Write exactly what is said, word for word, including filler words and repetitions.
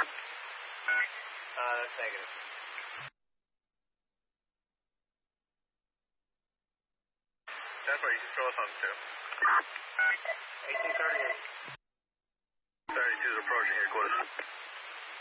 Uh, that's negative. Tempo, you can throw us on two. eighteen thirty-eight. thirty-two is approaching here, close.